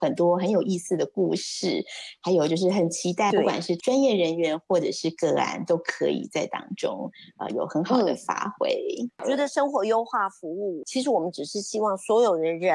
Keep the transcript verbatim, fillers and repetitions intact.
很多很有意思的故事，还有就是很期待不管是专业人员或者是个案都可以在当中、呃、有很好的发挥、 嗯、觉得生活优化服务其实我们只是希望所有的人